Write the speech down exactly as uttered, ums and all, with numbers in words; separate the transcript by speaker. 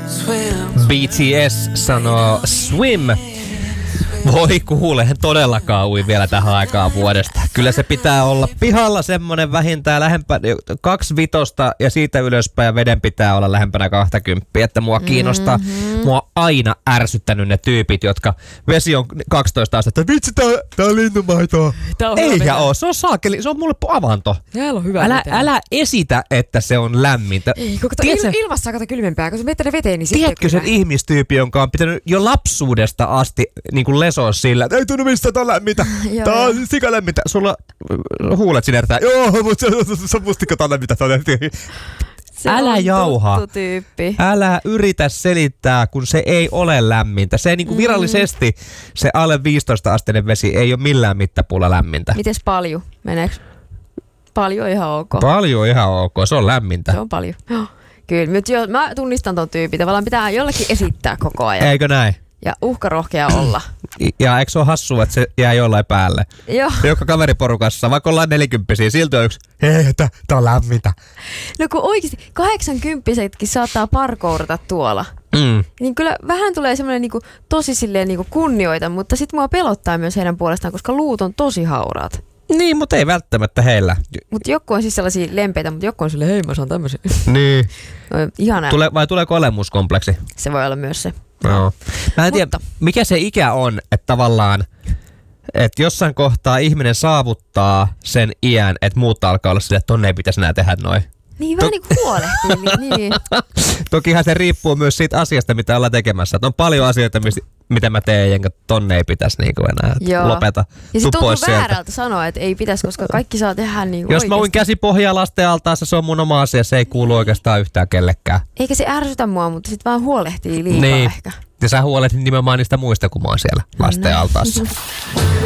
Speaker 1: B T S sanoo swim. Voi kuule, en todellakaan ui vielä tähän aikaan vuodesta. Kyllä se pitää olla pihalla semmonen vähintään lähempänä kaksi vitosta ja siitä ylöspäin ja veden pitää olla lähempänä kahtakymppiä. Että mua kiinnostaa, mm-hmm. mua on aina ärsyttänyt ne tyypit, jotka vesi on kaksitoista astetta. Vitsi, tää, tää on lintumaitoa. Eikä oo, se on saakeli, se on mulle avanto.
Speaker 2: Täällä on hyvä.
Speaker 1: Älä, älä esitä, että se on lämmintä.
Speaker 2: Ei, kun il, ilmassa kato kylmempää, kun sä menet tänne veteen, niin sitten...
Speaker 1: Tiedätkö sen ihmistyyppi, jonka on pitänyt jo lapsuudesta asti niin kuin lesoa sillä, että ei tunnu mistä tää on lämmintä. Tää on sika lämmintä. Sulla huulet sinertää. Joo, mutta se on mustikko tää on lämmintä.
Speaker 2: Se
Speaker 1: älä
Speaker 2: on
Speaker 1: jauha.
Speaker 2: Tyyppi.
Speaker 1: Älä yritä selittää, kun se ei ole lämmintä. Se ei niinku virallisesti, se alle viisitoista asteinen vesi ei ole millään mittapuulla lämmintä.
Speaker 2: Mites paljon? Meneekö? Paljon on ihan ok.
Speaker 1: Paljon on ihan ok. Se on lämmintä.
Speaker 2: Se on paljon. Kyllä, mutta jo, mä tunnistan ton tyypin. Tavallaan pitää jollekin esittää koko ajan.
Speaker 1: Eikö näin?
Speaker 2: Ja uhkarohkea olla.
Speaker 1: Ja eikö se ole hassua, että se jää jollain päälle?
Speaker 2: Joo.
Speaker 1: Joka kaveriporukassa, vaikka ollaan nelikymppisiä, silti on yksi, hei, tää, tää on lämmintä.
Speaker 2: No kun oikeesti kahdeksankymppisetkin saattaa parkourata tuolla. Mm. Niin kyllä vähän tulee semmoinen niinku tosi silleen niinku kunnioita, mutta sit mua pelottaa myös heidän puolestaan, koska luut on tosi hauraat.
Speaker 1: Niin, mutta ei välttämättä heillä.
Speaker 2: Mutta joku on siis sellaisia lempeitä, mutta joku on silleen, hei mä saan tämmöisen.
Speaker 1: Niin.
Speaker 2: No, ihanaa.
Speaker 1: Tule, vai tuleeko olemuskompleksi?
Speaker 2: Se voi olla myös se.
Speaker 1: No. Mä en tiedä,
Speaker 2: Mutta
Speaker 1: mikä se ikä on, että tavallaan, että jossain kohtaa ihminen saavuttaa sen iän, että muut alkaa olla sille, että tonne ei pitäisi enää tehdä noin.
Speaker 2: Niin, vähän niin kuin huolehtii. Niin.
Speaker 1: Tokihan se riippuu myös siitä asiasta, mitä ollaan tekemässä. Että on paljon asioita, mitä mä teen, enkä tonne ei pitäisi niinku enää
Speaker 2: Joo.
Speaker 1: lopeta.
Speaker 2: Ja se tuntuu väärältä sanoa, että ei pitäisi, koska kaikki saa tehdä niinku
Speaker 1: Jos
Speaker 2: oikeasti.
Speaker 1: mä uin käsipohjaa lasten altaassa, se on mun oma asia. Se ei kuulu oikeastaan yhtään kellekään.
Speaker 2: Eikä se ärsytä mua, mutta sit vaan huolehtii liikaa
Speaker 1: niin.
Speaker 2: ehkä.
Speaker 1: Ja sä huolehdit nimenomaan niistä muista, kun mä oon siellä lasten altaassa.